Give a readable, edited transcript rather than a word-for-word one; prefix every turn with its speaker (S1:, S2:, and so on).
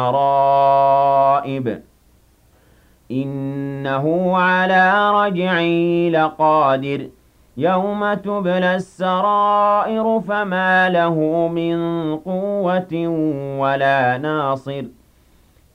S1: السرائب إِنَّهُ عَلَىٰ رَجْعِهِ لَقَادِرٌ يَوْمَ تُبْلَى السَّرَائِرُ فَمَا لَهُ مِن قُوَّةٍ وَلَا نَاصِرٍ